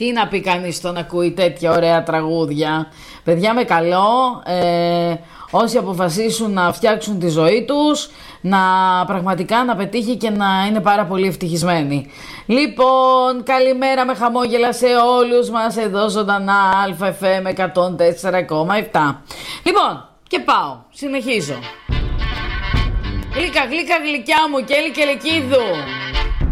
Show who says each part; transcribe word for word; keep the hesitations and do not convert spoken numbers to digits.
Speaker 1: Τι να πει κανείς στον ακούει τέτοια ωραία τραγούδια. Παιδιά, με καλό, ε, όσοι αποφασίσουν να φτιάξουν τη ζωή τους, να πραγματικά να πετύχει και να είναι πάρα πολύ ευτυχισμένοι. Λοιπόν, καλημέρα με χαμόγελα σε όλους μας εδώ ζωντανά Α Εφ Εμ εκατόν τέσσερα κόμμα επτά. Λοιπόν, και πάω, συνεχίζω. Γλύκα, γλύκα, γλυκιά μου, κέλι και λεκίδου.